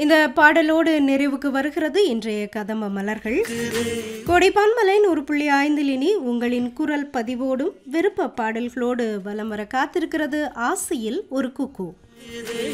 இந்த பாடலோடு நிறைவுக்கு வருகிறது இன்றைய கதம்ப மலர்கள். கோடைப்பான்மலை 100.5 உங்களின் குரல் பதிவோடும் விருப்ப பாடல்களோடு வலம் வர காத்திருக்கிறது ஆசையில் ஒரு குக்கு.